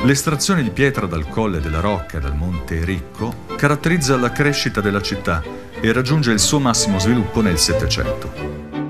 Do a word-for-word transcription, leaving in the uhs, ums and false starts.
L'estrazione di pietra dal Colle della Rocca e dal Monte Ricco caratterizza la crescita della città e raggiunge il suo massimo sviluppo nel Settecento.